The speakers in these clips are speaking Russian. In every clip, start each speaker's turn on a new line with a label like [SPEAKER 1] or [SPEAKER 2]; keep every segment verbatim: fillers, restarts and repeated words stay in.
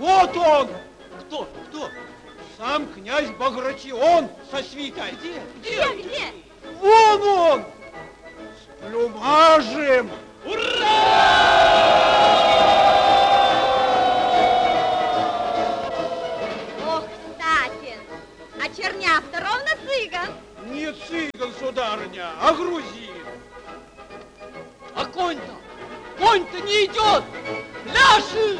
[SPEAKER 1] Вот он!
[SPEAKER 2] Кто? Кто?
[SPEAKER 1] Сам князь Багратион со свитой.
[SPEAKER 2] Где?
[SPEAKER 3] Где, где?
[SPEAKER 1] Вон он! С плюмажем!
[SPEAKER 3] Ох, кстати, а черняв-то ровно цыган.
[SPEAKER 1] Не цыган, сударыня, а грузин.
[SPEAKER 2] А конь-то? Конь-то не идет! Пляшет!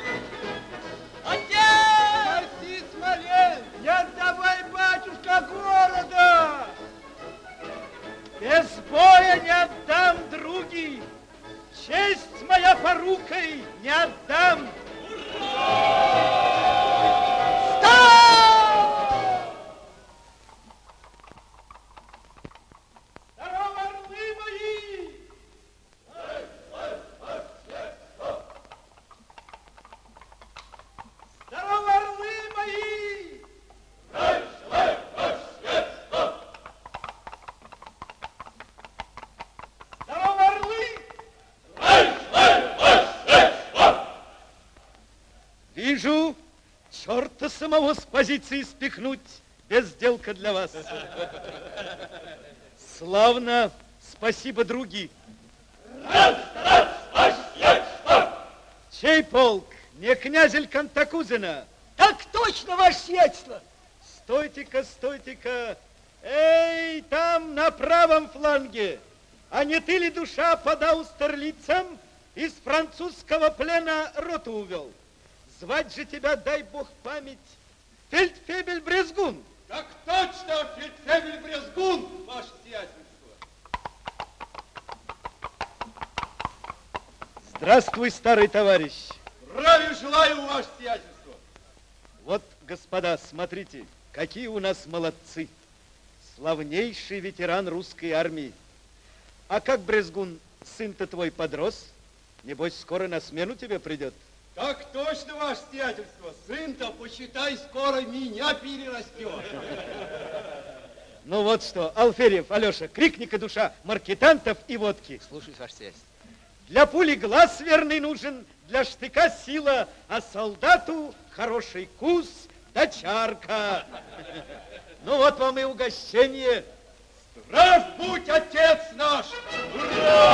[SPEAKER 2] Отец!
[SPEAKER 1] Спаси, Смоленск! Не отдавай, батюшка, города! Без боя не отдам, други! Честь моя порукой не отдам! Здорово, орлы мои! Здорово, орлы мои! Здорово, орлы! Вижу, черта самого с позиции спихнуть, безделка для вас. Славно, спасибо, други. Чей полк? Не князель Кантакузина?
[SPEAKER 2] Так точно, ваше сиятельство!
[SPEAKER 1] Стойте-ка, стойте-ка. Эй, там на правом фланге. А не ты ли, душа, под аустерлицем из французского плена роту увел? Звать же тебя, дай бог память, фельдфебель Брезгун.
[SPEAKER 4] Так точно, фельдфебель Брезгун, ваше сиятельство.
[SPEAKER 1] Здравствуй, старый товарищ.
[SPEAKER 4] Здравия желаю, ваше сиятельство.
[SPEAKER 1] Вот, господа, смотрите, какие у нас молодцы. Славнейший ветеран русской армии. А как, Брезгун, сын-то твой подрос? Небось, скоро на смену тебе придет?
[SPEAKER 4] Так точно, ваше сиятельство. Сын-то, почитай, скоро меня перерастет.
[SPEAKER 1] Ну вот что, Алферьев, Алеша, крикни-ка, душа, маркетантов и водки.
[SPEAKER 2] Слушай, ваше сиятельство.
[SPEAKER 1] Для пули глаз верный нужен, для штыка сила, а солдату хороший кус да чарка. Ну вот вам и угощение.
[SPEAKER 4] Здрав будь, отец наш! Ура!